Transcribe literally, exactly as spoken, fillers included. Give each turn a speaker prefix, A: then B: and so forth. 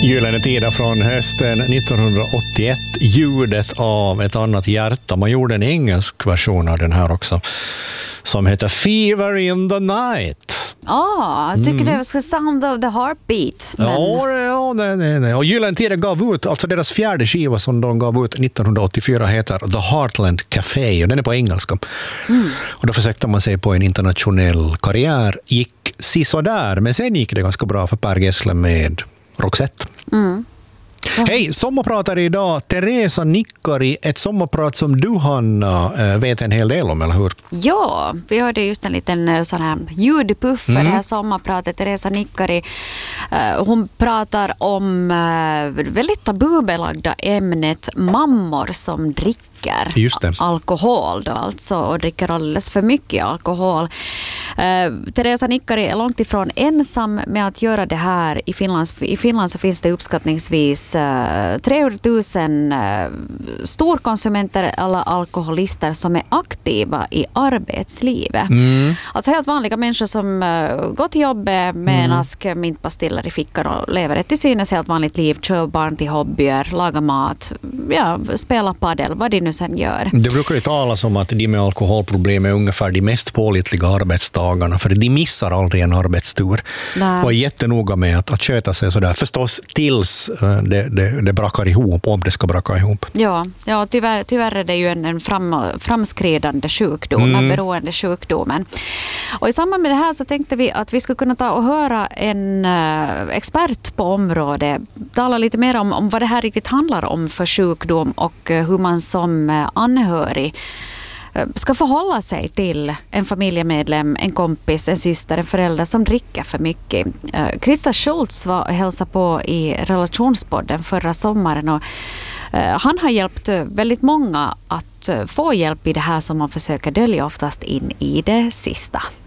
A: Gyllene tider från hösten nittonhundraåttioett, ljudet av ett annat hjärta. Man gjorde en engelsk version av den här också, som heter Fever in the Night.
B: Ja, oh, jag tycker mm. det var Sound of the Heartbeat. Men...
A: Ja, ja nej, nej, nej. Och Gyllene tider gav ut, alltså deras fjärde skiva som de gav ut nittonhundraåttiofyra heter The Heartland Café, och den är på engelska. Mm. Och då försökte man sig på en internationell karriär. Gick sisådär, men sen gick det ganska bra för Per Gessle med Roxette. Mm. Ja. Hej, sommarpratare idag, Teresa Nikkari, ett sommarprat som du, Hanna, vet en hel del om, eller hur?
B: Ja, vi hörde just en liten sån här ljudpuff för mm. det här sommarpratet. Teresa Nikkari, hon pratar om väldigt tabubelagda ämnet mammor som dricker
A: Just det.
B: alkohol då alltså, och dricker alldeles för mycket alkohol. Uh, Teresa Nikkari är långt ifrån ensam med att göra det här. I Finland, i Finland så finns det uppskattningsvis uh, trehundratusen uh, storkonsumenter eller alkoholister som är aktiva i arbetslivet. Mm. Alltså helt vanliga människor som uh, går till jobbet med mm. en ask mintpastiller i fickan och lever ett till synes helt vanligt liv, kör barn till hobbyer, lagar mat, ja, spelar padel, vad det nu sen gör.
A: Det brukar ju talas om att de med alkoholproblem är ungefär de mest pålitliga arbetsdagarna, för de missar aldrig en arbetstur. Nej. Och är jättenoga med att, att köta sig sådär. Förstås tills det, det, det brakar ihop, om det ska braka ihop.
B: Ja, ja tyvärr, tyvärr är det ju en, en fram, framskridande sjukdom, mm. en beroende sjukdomen. Och i samband med det här så tänkte vi att vi skulle kunna ta och höra en uh, expert på området tala lite mer om, om vad det här riktigt handlar om för sjukdom och uh, hur man som uh, anhörig ska förhålla sig till en familjemedlem, en kompis, en syster, en förälder som dricker för mycket. Krista Schultz var och hälsade på i Relationspodden förra sommaren, och han har hjälpt väldigt många att få hjälp i det här som man försöker dölja oftast in i det sista.